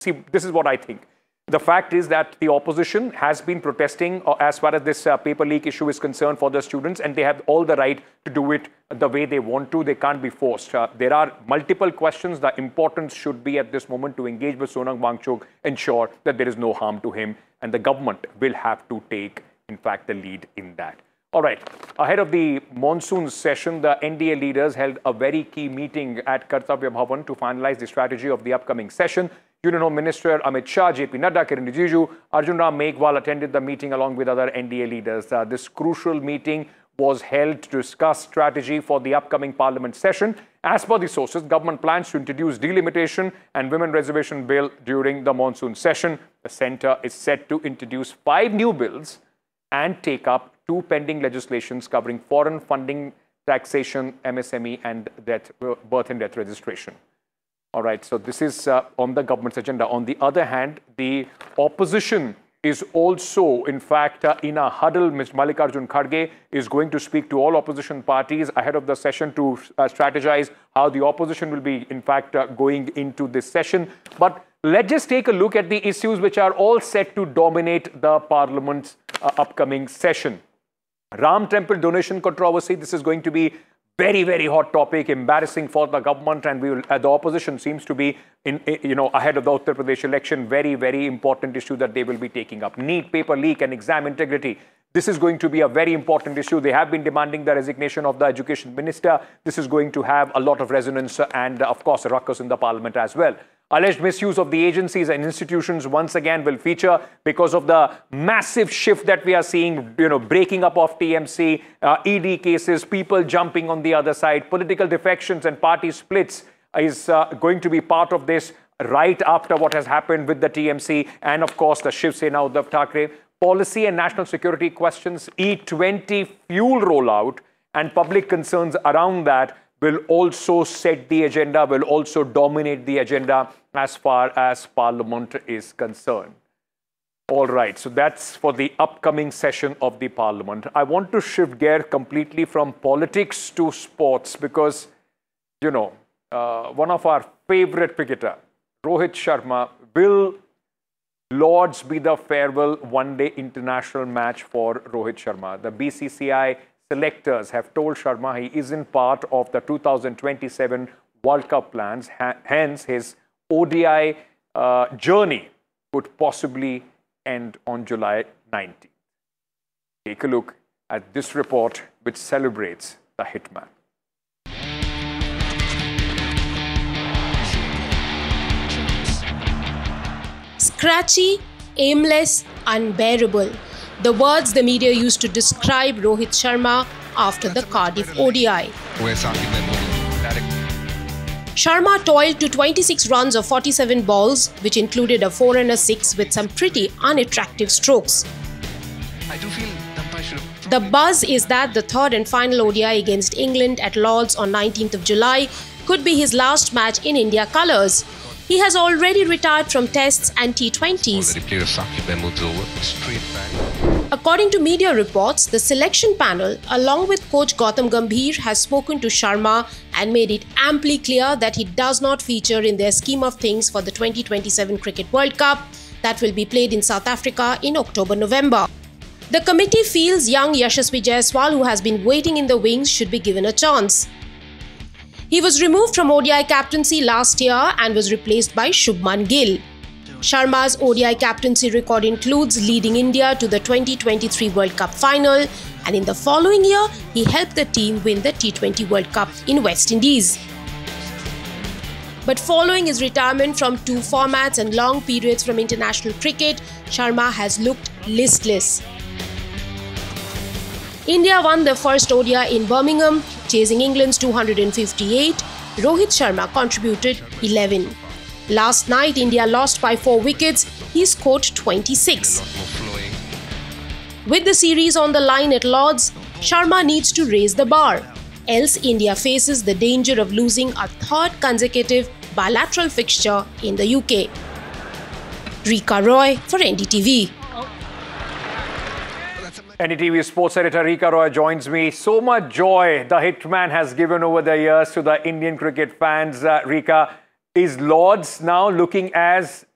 See, this is what I think. The fact is that the opposition has been protesting as far as this paper leak issue is concerned for the students, and they have all the right to do it the way they want to. They can't be forced. There are multiple questions. The importance should be at this moment to engage with Sonam Wangchuk, ensure that there is no harm to him, and the government will have to take, in fact, the lead in that. All right. Ahead of the monsoon session, the NDA leaders held a very key meeting at Kartavya Bhavan to finalize the strategy of the upcoming session. Union Home Minister Amit Shah, JP Nadda, Kiren Rijiju, Arjun Ram Meghwal attended the meeting along with other NDA leaders. This crucial meeting was held to discuss strategy for the upcoming parliament session. As per the sources, government plans to introduce delimitation and women reservation bill during the monsoon session. The centre is set to introduce 5 new bills and take up 2 pending legislations covering foreign funding, taxation, MSME and birth and death registration. All right, so this is on the government's agenda. On the other hand, the opposition is also, in fact, in a huddle. Mr. Mallikarjun Kharge is going to speak to all opposition parties ahead of the session to strategize how the opposition will be, in fact, going into this session. But let's just take a look at the issues which are all set to dominate the parliament's upcoming session. Ram Temple donation controversy. This is going to be very, very hot topic, embarrassing for the government, and the opposition seems to be, ahead of the Uttar Pradesh election, very, very important issue that they will be taking up. NEET paper leak and exam integrity. This is going to be a very important issue. They have been demanding the resignation of the education minister. This is going to have a lot of resonance and, of course, a ruckus in the parliament as well. Alleged misuse of the agencies and institutions once again will feature because of the massive shift that we are seeing, breaking up of TMC, ED cases, people jumping on the other side, political defections and party splits is going to be part of this right after what has happened with the TMC and, of course, the Shiv Sena Uddhav Thackeray. Policy and national security questions, E20 fuel rollout and public concerns around that will also set the agenda, will also dominate the agenda as far as Parliament is concerned. All right, so that's for the upcoming session of the Parliament. I want to shift gear completely from politics to sports because, one of our favorite cricketer, Rohit Sharma, will Lords be the farewell one-day international match for Rohit Sharma. The BCCI selectors have told Sharma he isn't part of the 2027 World Cup plans. Hence, his ODI journey could possibly end on July 19th. Take a look at this report which celebrates the hitman. Scratchy, aimless, unbearable. The words the media used to describe Rohit Sharma after the Cardiff ODI. Sharma toiled to 26 runs of 47 balls, which included a 4 and a 6 with some pretty unattractive strokes. The buzz is that the third and final ODI against England at Lords on 19th of July could be his last match in India colours. He has already retired from tests and T20s. According to media reports, the selection panel, along with coach Gautam Gambhir, has spoken to Sharma and made it amply clear that he does not feature in their scheme of things for the 2027 Cricket World Cup that will be played in South Africa in October-November. The committee feels young Yashasvi Jaiswal, who has been waiting in the wings, should be given a chance. He was removed from ODI captaincy last year and was replaced by Shubman Gill. Sharma's ODI captaincy record includes leading India to the 2023 World Cup final, and in the following year, he helped the team win the T20 World Cup in West Indies. But following his retirement from 2 formats and long periods from international cricket, Sharma has looked listless. India won their first ODI in Birmingham, chasing England's 258. Rohit Sharma contributed 11. Last night, India lost by 4 wickets. He scored 26. With the series on the line at Lords, Sharma needs to raise the bar. Else, India faces the danger of losing a third consecutive bilateral fixture in the UK. Rika Roy for NDTV. NDTV sports editor Rika Roy joins me. So much joy the hitman has given over the years to the Indian cricket fans. Rika, is Lords now looking as